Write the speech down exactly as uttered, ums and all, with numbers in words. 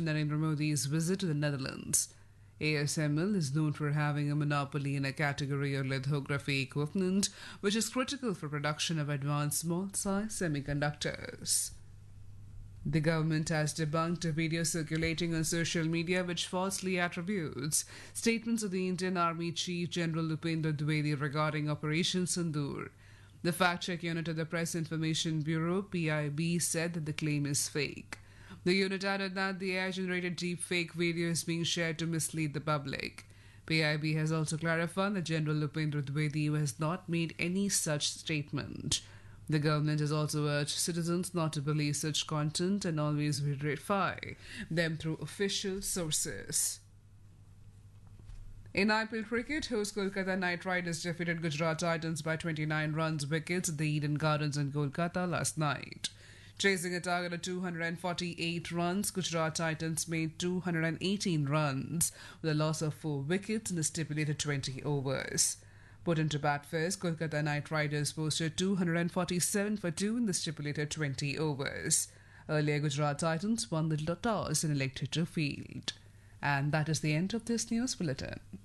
President Narendra Modi's visit to the Netherlands. A S M L is known for having a monopoly in a category of lithography equipment, which is critical for production of advanced small-size semiconductors. The government has debunked a video circulating on social media which falsely attributes statements of the Indian Army Chief General Upendra Dwivedi regarding Operation Sindoor. The fact-check unit of the Press Information Bureau, P I B, said that the claim is fake. The unit added that the A I-generated deep-fake video is being shared to mislead the public. P I B has also clarified that General Upendra Dwivedi has not made any such statement. The government has also urged citizens not to believe such content and always verify them through official sources. In I P L cricket, host Kolkata Knight Riders defeated Gujarat Titans by twenty-nine runs wickets at the Eden Gardens in Kolkata last night. Chasing a target of two hundred forty-eight runs, Gujarat Titans made two hundred eighteen runs with a loss of four wickets in the stipulated twenty overs. Put into bat first, Kolkata Knight Riders posted two hundred forty-seven for two in the stipulated twenty overs. Earlier, Gujarat Titans won the toss and elected to field. And that is the end of this news bulletin.